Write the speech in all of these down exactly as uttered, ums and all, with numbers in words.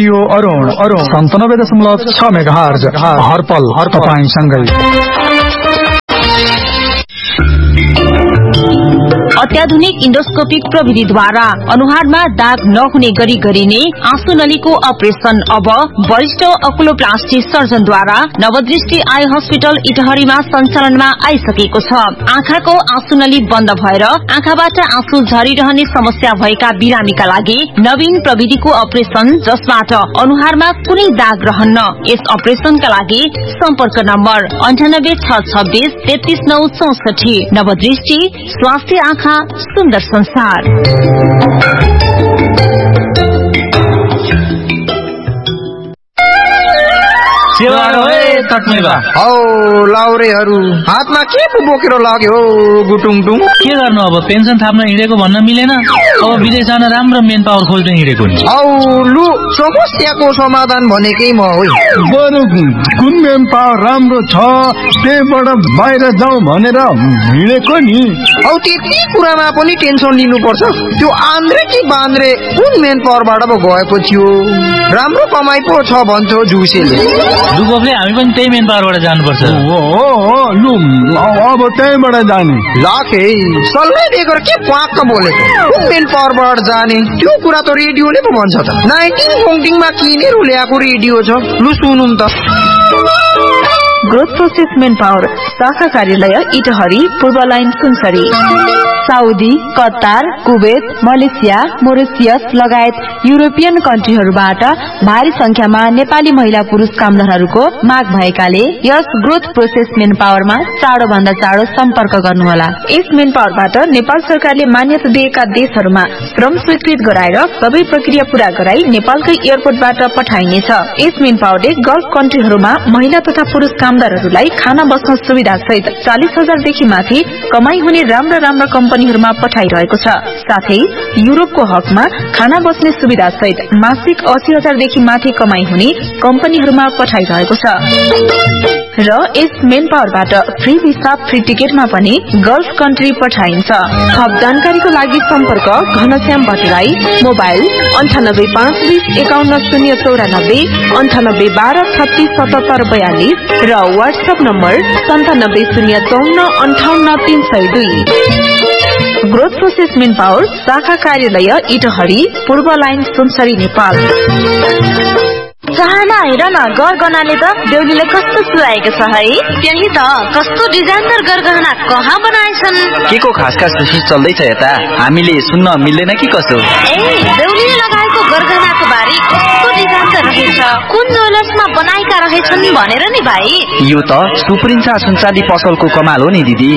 Radio Arun Arun सन्तानब्बे दशमलव छ मेगाहर्ज हरपल हर तपाईंसँगै। अत्याधुनिक इन्डोस्कोपिक प्रविधिद्वारा अनुहारमा दाग नहुने गरी गरिने आँसु नलीको अपरेशन अब वरिष्ठ अकुलोप्लास्टी सर्जनद्वारा नवदृष्टि आई हस्पिटल इटहरीमा सञ्चालनमा आइसकेको छ। आँखाको आँसु नली बन्द भएर आँखाबाट आँसु झरिरहने समस्या भएका बिरामीका लागि नवीन प्रविधिको अपरेशन जसबाट अनुहारमा कुनै दाग रहन्न। यस अपरेशनका लागि सम्पर्क नम्बर अन्ठानब्बे छ छब्बीस तेत्तीस नौ चौसठी। नवदृष्टि स्वास्थ्य आँखा सुन्दर संसार। हौ लाउरेहरू हातमा के पो बोकेर लाग्यो गुटुङटुङ? के गर्नु अब पेन्सन थाप्न हिँडेको भन्न मिलेन। अब विदेश जान राम्रो मेन पावर खोज्न हिँडेको नि। हौ लु समस्याको समाधान भनेकै म हो। बरु कुन मेन पावर राम्रो छ त्यहीबाट बाहिर जाउँ भनेर हिँडेको नि। हौ त्यति कुरामा पनि टेन्सन लिनुपर्छ? त्यो आन्द्रे कि बान्द्रे कुन मेन पावरबाट पो गएको थियो? राम्रो कमाइ पो छ भन्छौ जुसेले। दुबोकले हामी पनि त्यही मेन पावरबाट जानुपर्छ। हो हो लु अब त्यहीबाट जाने। लाखे सल्लाह दिएर के पाक्क बोलेको? कुन मेन पावरबाट जाने त्यो कुरा त रेडियोले पो भन्छ त। नाइन्टिन फोङ्टिङमा किनेर ल्याएको रेडियो छ। लु सुनौँ त। ग्रोथ प्रोसेस मेन पावर शाखा कार्यालय इटहरी पूर्व line Sunsari. Saudi, Qatar, Kuwait, Malaysia, Mauritius लगायत युरोपियन कन्ट्रीहरूबाट भारी संख्यामा नेपाली महिला पुरुष कामदारहरूको माग भएकाले यस ग्रोथ प्रोसेस मेन पावरमा चाँडो भन्दा चाँडो सम्पर्क गर्नुहोला। यस मेन पावरबाट नेपाल सरकारले मान्यता दिएका देशहरूमा श्रम स्वीकृत गराएर सबै प्रक्रिया पूरा गराई नेपालकै एयरपोर्टबाट पठाइनेछ। यस मेन पावरले गल्फ कन्ट्रीहरूमा महिला तथा पुरुष कामदारहरूलाई खाना बस्न सुविधा सहित चालिस हजारदेखि माथि कमाई हुने राम्रा राम्रा कम्पनीहरूमा पठाइरहेको छ। साथै युरोपको हकमा खाना बस्ने सुविधा सहित मासिक अस्सी हजारदेखि माथि कमाई हुने कम्पनीहरूमा पठाइरहेको छ। र यस मेन पावरबाट फ्री भिसा फ्री टिकटमा पनि गल्फ कन्ट्री पठाइन्छ। थप जानकारीको लागि सम्पर्क घनश्याम भट्टराई, मोबाइल अन्ठानब्बे पाँच बीस एकाउन्न शून्य चौरानब्बे अन्ठानब्बे बाह्र छत्तीस सतहत्तर बयालिस र वाट्सएप नम्बर सन्तानब्बे शून्य चौन्न अन्ठाउन्न तीन सय दुई। ग्रोथ प्रोसेस मेन पावर शाखा कार्यालय इटहरी पूर्व लाइन सुनसरी नेपाल। चाहना हेर न गरगहनाले त देउलीले कस्तो सुहाएको छ है। त्यही त कस्तो डिजाइनर गरगहना कहाँ बनाएछन्? के को खास खास विशेष चल्दैछ यता? हामीले सुन्न मिल्दैन कि कसो? ए देउलीले लगाएको गरगहनाको बारे कस्तो डिजाइन रहेछ, कुन ज्वेलर्समा बनाएका रहेछन् भनेर नि भाइ। यो त सुप्रिन्सा सुनचाँदी पसलको कमाल हो नि दिदी।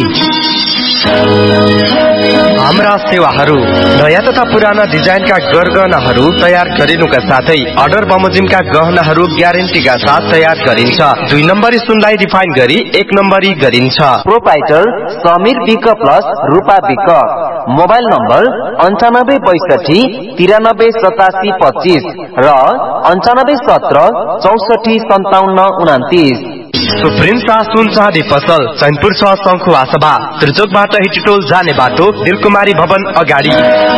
हाम्रा सेवाहरू नयाँ तथा पुराना डिजाइनका गरगहनाहरू तयार गरिनुका साथै अर्डर बमोजिमका गहनाहरू ग्यारेन्टीका साथ तयार गरिन्छ। दुई नम्बरी सुनलाई रिफाइन गरी एक नम्बरी गरिन्छ। प्रोपाइटर समीर विक प्लस रूपा विक। मोबाइल नम्बर अन्ठानब्बे बैसठी तिरानब्बे सतासी पच्चीस र अन्ठानब्बे सत्र चौसठी सन्ताउन्न उनातिस। सुप्रिन्सा सुनचाँदी पसल चैनपुर छ शङ्खुवा सभा त्रिचोकबाट हिटिटोल जाने बाटो दिलकुमारी भवन अगाडि।